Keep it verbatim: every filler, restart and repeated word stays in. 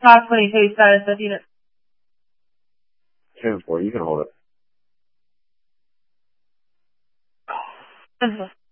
Top twenty-two, status of unit. ten four, you can hold it. Mm-hmm.